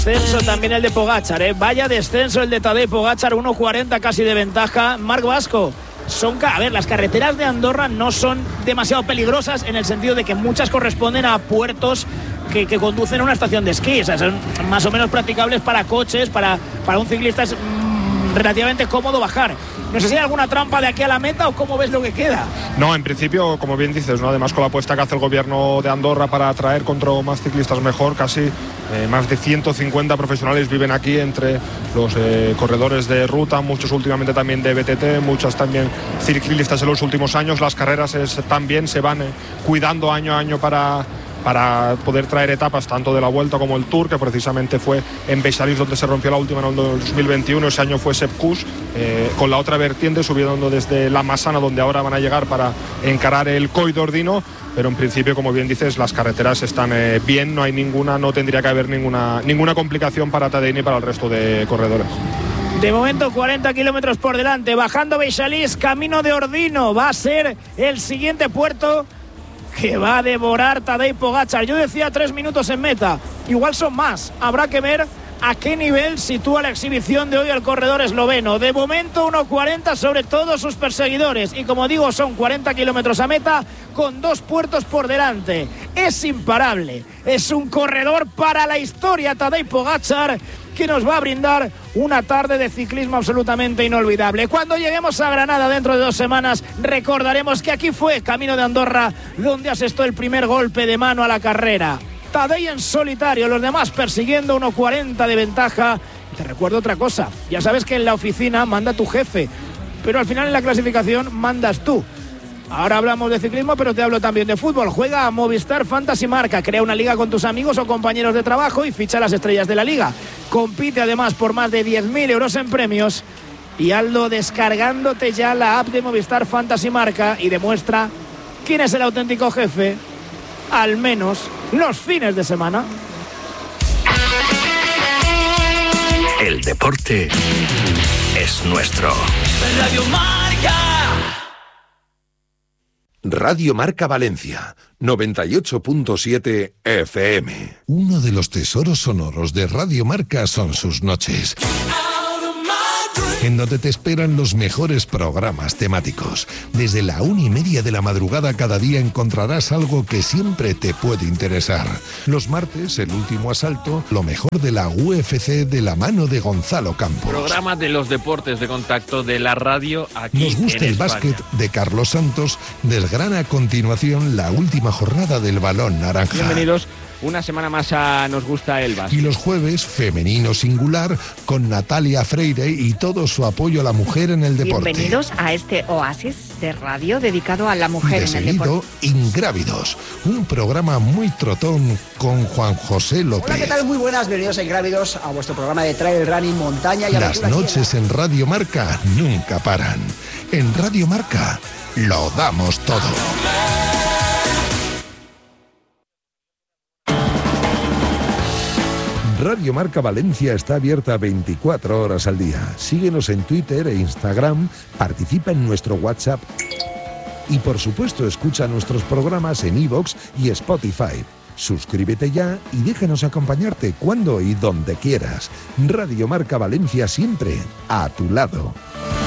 Descenso también el de Pogačar, ¿eh? Vaya descenso el de Tadej Pogačar, 1.40 casi de ventaja. Marc Vasco, las carreteras de Andorra no son demasiado peligrosas en el sentido de que muchas corresponden a puertos que conducen a una estación de esquí, o sea, son más o menos practicables para coches, para un ciclista es relativamente cómodo bajar. No sé si hay alguna trampa de aquí a la meta o cómo ves lo que queda. No, en principio, como bien dices, ¿no? Además con la apuesta que hace el gobierno de Andorra para atraer contra más ciclistas mejor, casi más de 150 profesionales viven aquí entre los corredores de ruta, muchos últimamente también de BTT, muchas también ciclistas en los últimos años. Las carreras también se van cuidando año a año para poder traer etapas tanto de la Vuelta como el Tour, que precisamente fue en Beixalís donde se rompió la última en el 2021. Ese año fue Sepp Kuss, con la otra vertiente subiendo desde la Massana, donde ahora van a llegar para encarar el Coll d'Ordino. Pero en principio, como bien dices, las carreteras están bien, no tendría que haber ninguna complicación para Tadej ni para el resto de corredores. De momento 40 kilómetros por delante, bajando Beixalís, camino de Ordino, va a ser el siguiente puerto que va a devorar Tadej Pogačar. Yo decía 3 minutos en meta, igual son más, habrá que ver a qué nivel sitúa la exhibición de hoy el corredor esloveno. De momento 1.40 sobre todos sus perseguidores y como digo son 40 kilómetros a meta con 2 puertos por delante. Es imparable, es un corredor para la historia Tadej Pogačar, que nos va a brindar una tarde de ciclismo absolutamente inolvidable. Cuando lleguemos a Granada dentro de 2 semanas, recordaremos que aquí fue Camino de Andorra donde asestó el primer golpe de mano a la carrera. Tadej en solitario, los demás persiguiendo 1.40 de ventaja. Y te recuerdo otra cosa, ya sabes que en la oficina manda tu jefe, pero al final en la clasificación mandas tú. Ahora hablamos de ciclismo, pero te hablo también de fútbol. Juega a Movistar Fantasy Marca, crea una liga con tus amigos o compañeros de trabajo y ficha las estrellas de la liga. Compite además por más de 10.000 euros en premios y hazlo descargándote ya la app de Movistar Fantasy Marca y demuestra quién es el auténtico jefe, al menos los fines de semana. El deporte es nuestro. Radio Marca. Radio Marca Valencia, 98.7 FM. Uno de los tesoros sonoros de Radio Marca son sus noches, en donde te esperan los mejores programas temáticos. Desde la 1:30 de la madrugada cada día encontrarás algo que siempre te puede interesar. Los martes, el último asalto, lo mejor de la UFC de la mano de Gonzalo Campos. Programa de los deportes de contacto de la radio aquí en España. Nos gusta el básquet de Carlos Santos, desgrana a continuación la última jornada del Balón Naranja. Bienvenidos una semana más a Nos gusta el básquet. Y los jueves, Femenino Singular, con Natalia Freire y todo su apoyo a la mujer en el deporte. Bienvenidos a este oasis de radio dedicado a la mujer en el deporte. Ingrávidos, un programa muy trotón con Juan José López. Hola, ¿qué tal? Muy buenas, bienvenidos a Ingrávidos, a vuestro programa de trail running, montaña y aventura. Las noches en Radio Marca nunca paran. En Radio Marca lo damos todo. Radio Marca Valencia está abierta 24 horas al día. Síguenos en Twitter e Instagram, participa en nuestro WhatsApp y por supuesto escucha nuestros programas en iVoox y Spotify. Suscríbete ya y déjanos acompañarte cuando y donde quieras. Radio Marca Valencia siempre a tu lado.